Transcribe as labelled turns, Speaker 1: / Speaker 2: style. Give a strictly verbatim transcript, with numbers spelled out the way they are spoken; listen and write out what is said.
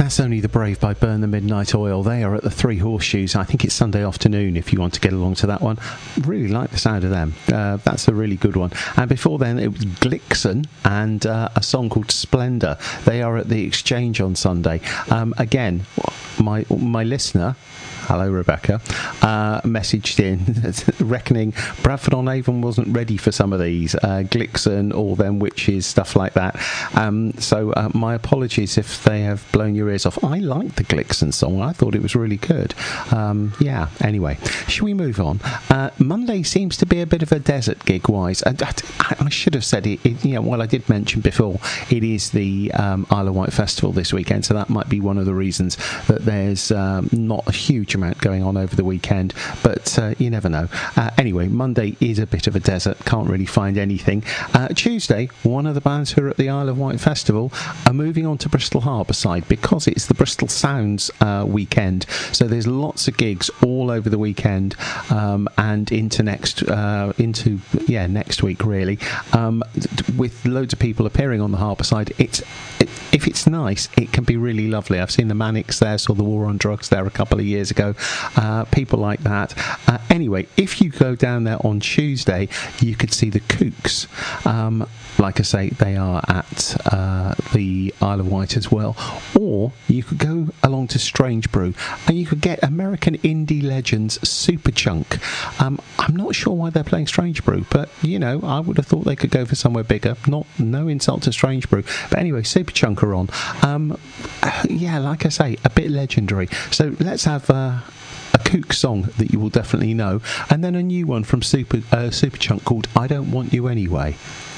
Speaker 1: That's Only the Brave by Burn the Midnight Oil. They are at the Three Horseshoes. I think it's Sunday afternoon if you want to get along to that one. Really like the sound of them. Uh, that's a really good one. And before then, it was Glixon and uh, a song called Splendour. They are at the Exchange on Sunday. Um, again, my my listener... Hello, Rebecca. Uh, messaged in, reckoning Bradford-on-Avon wasn't ready for some of these. Uh, Glixon, All Them Witches, stuff like that. Um, so uh, my apologies if they have blown your ears off. I liked the Glixon song. I thought it was really good. Um, yeah, anyway. Shall we move on? Uh, Monday seems to be a bit of a desert gig-wise. I, I, I should have said it, it. Yeah, well, I did mention before, it is the um, Isle of Wight Festival this weekend, so that might be one of the reasons that there's um, not a huge amount going on over the weekend, but uh, you never know. Uh, anyway, Monday is a bit of a desert, can't really find anything. Uh, Tuesday, one of the bands who are at the Isle of Wight Festival are moving on to Bristol Harbourside because it's the Bristol Sounds uh, weekend, so there's lots of gigs all over the weekend um, and into next uh, into yeah next week really, um, with loads of people appearing on the Harbourside. It's it, if it's nice, it can be really lovely. I've seen the Manics there, saw the War on Drugs there a couple of years ago. Uh, people like that. Uh, anyway, if you go down there on Tuesday, you could see the Kooks. Um, like I say, they are at uh, the Isle of Wight as well. Or you could go along to Strange Brew and you could get American indie legends Superchunk. Um, I'm not sure why they're playing Strange Brew, but you know, I would have thought they could go for somewhere bigger. Not no insult to Strange Brew, but anyway, Superchunk are on. Um, yeah, like I say, a bit legendary. So let's have uh, a Kook song that you will definitely know, and then a new one from Super uh, Superchunk called I Don't Want You Anyway.